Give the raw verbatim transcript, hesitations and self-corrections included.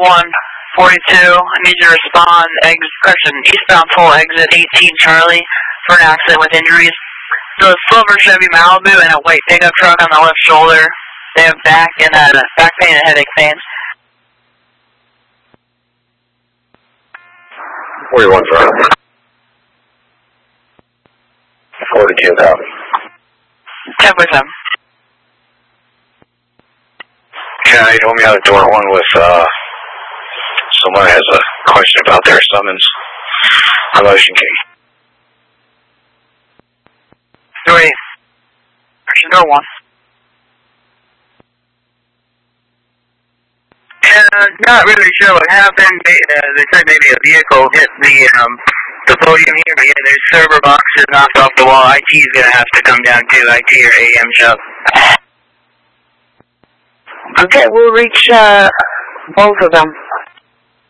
one forty-two, I need you to respond, exit, eastbound full exit eighteen Charlie for an accident with injuries. So a silver Chevy Malibu and a white pickup truck on the left shoulder. They have back and uh, back pain and headache pain. forty-one's right. forty-two, copy. ten percent. Can you told me out of door one with, uh, someone has a question about their summons. Motion key. Three. There's door one. Uh, not really sure what happened. They, uh, they said maybe a vehicle hit the um, the podium here, but yeah, there's server boxes knocked off the wall. I T is going to have to come down too, I T or A M shop. Okay, we'll reach uh, both of them.